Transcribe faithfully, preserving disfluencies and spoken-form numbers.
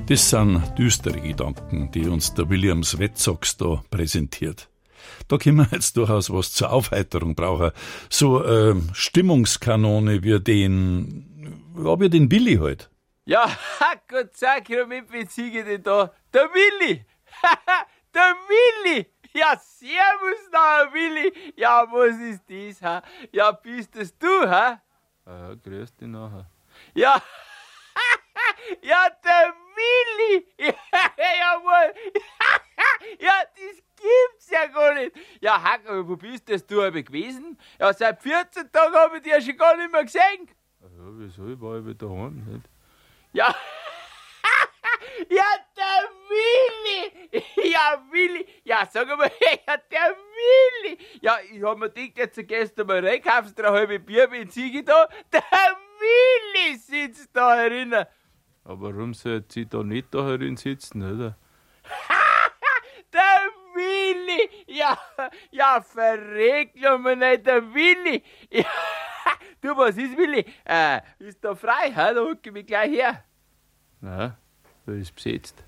Das sind düstere Gedanken, die uns der Williams Red Sox da präsentiert. Da können wir jetzt durchaus was zur Aufheiterung brauchen. So äh, Stimmungskanone wie den, ja, wie den Willi halt. Ja, Gott sei Dank, womit beziehe ich denn da? Der Willi! Der Willi! Ja, servus da, Willi! Ja, was ist das, ha? Ja, bist das du, ha? Ja, grüß dich nachher. Ja, ja, der Willi! Ja, jawohl! Ja, das gibt's ja gar nicht! Ja, Hack, wo bist das du aber gewesen? Ja, seit vierzehn Tagen habe ich dich ja schon gar nicht mehr gesehen. Ja, wieso? Ich war wieder daheim, nicht? Ja, ja, der Willi! Ja, Willi! Ja, sag mal, ja, der Willi! Ja, ich hab mir gedacht, jetzt gehst du mal rein, kaufst dir eine halbe Bierbenzige da. Der Willi sitzt da herinnen. Aber warum soll sie da nicht da herin sitzen, oder? Der Willi! Ja, ja, verregt ja mir nicht, der Willi! Ja, du, was ist, Willi? Äh, ist da frei, hä? Da huck ich mich gleich her. Na, da ist besetzt.